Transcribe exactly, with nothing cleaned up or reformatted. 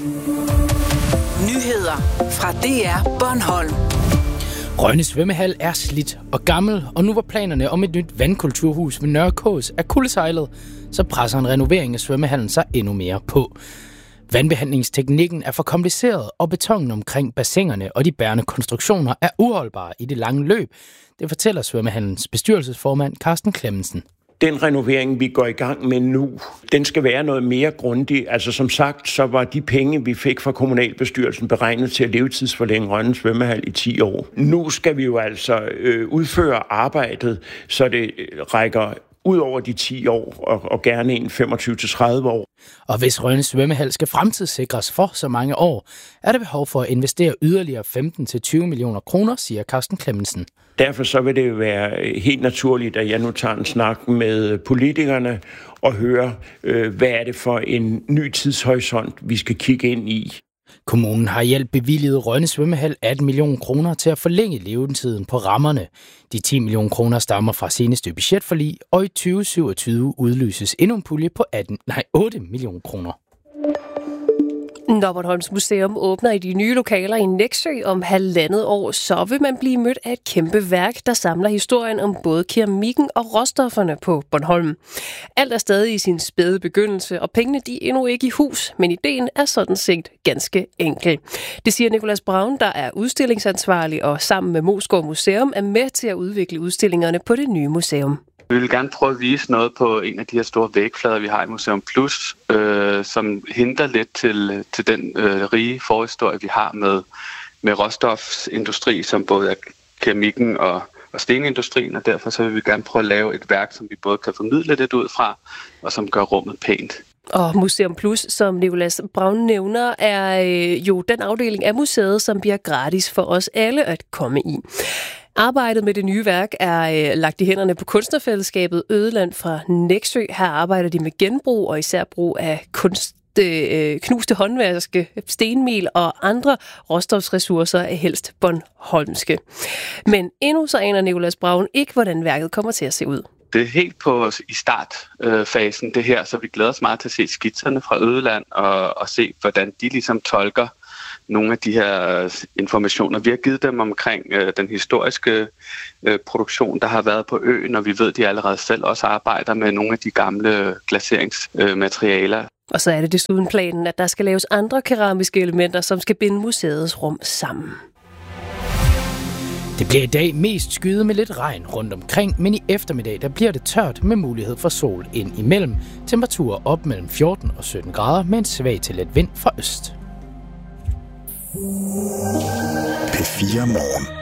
Nyheder fra D R Bornholm. Rønne svømmehal er slidt og gammel, og nu var planerne om et nyt vandkulturhus ved Nørre Kås er kuldsejlet, så presser en renovering af svømmehallen sig endnu mere på. Vandbehandlingsteknikken er for kompliceret, og betonen omkring bassinerne og de bærende konstruktioner er uholdbare i det lange løb. Det fortæller svømmehallens bestyrelsesformand Carsten Clemmensen. Den renovering, vi går i gang med nu, den skal være noget mere grundig. Altså som sagt, så var de penge, vi fik fra kommunalbestyrelsen beregnet til at levetidsforlænge Rønne svømmehal i ti år. Nu skal vi jo altså øh, udføre arbejdet, så det rækker ud over de ti år, og, og gerne en femogtyve til tredive år. Og hvis Rønne svømmehal skal fremtidssikres for så mange år, er der behov for at investere yderligere femten til tyve millioner kroner, siger Carsten Clemmensen. Derfor så vil det være helt naturligt, at jeg nu tager en snak med politikerne og hører, øh, hvad er det for en ny tidshorisont, vi skal kigge ind i. Kommunen har hjælp bevilget Rønne svømmehal atten millioner kroner til at forlænge levetiden på rammerne. De ti millioner kroner stammer fra seneste budgetforlig, og i tyve syvogtyve udlyses endnu en pulje på atten, nej, otte millioner kroner. Når Bornholms Museum åbner i de nye lokaler i Nexø om halvandet år, så vil man blive mødt af et kæmpe værk, der samler historien om både keramikken og råstofferne på Bornholm. Alt er stadig i sin spæde begyndelse, og pengene de er endnu ikke i hus, men ideen er sådan set ganske enkel. Det siger Nicolas Braun, der er udstillingsansvarlig og sammen med Moesgaard Museum er med til at udvikle udstillingerne på det nye museum. Vi vil gerne prøve at vise noget på en af de her store vægflader, vi har i Museum Plus, øh, som henter lidt til, til den øh, rige forhistorie, vi har med, med råstofsindustri, som både er keramikken og, og stenindustrien, og derfor så vil vi gerne prøve at lave et værk, som vi både kan formidle lidt ud fra, og som gør rummet pænt. Og Museum Plus, som Nicolas Braun nævner, er øh, jo den afdeling af museet, som bliver gratis for os alle at komme i. Arbejdet med det nye værk er øh, lagt i hænderne på kunstnerfællesskabet Ødeland fra Nexø. Her arbejder de med genbrug og især brug af kunst, øh, knuste håndværske, stenmel og andre råstofsressourcer er helst bornholmske. Men endnu så aner Nicolas Braun ikke, hvordan værket kommer til at se ud. Det er helt på i startfasen det her, så vi glæder os meget til at se skitserne fra Ødeland og, og se, hvordan de ligesom tolker nogle af de her informationer. Vi har givet dem omkring øh, den historiske øh, produktion, der har været på øen, og vi ved, at de allerede selv også arbejder med nogle af de gamle glaseringsmaterialer. Øh, og så er det desuden planen, at der skal laves andre keramiske elementer, som skal binde museets rum sammen. Det bliver i dag mest skyet med lidt regn rundt omkring, men i eftermiddag der bliver det tørt med mulighed for sol ind imellem. Temperaturer op mellem fjorten og sytten grader med en svag til let vind fra øst. P fire Morgen.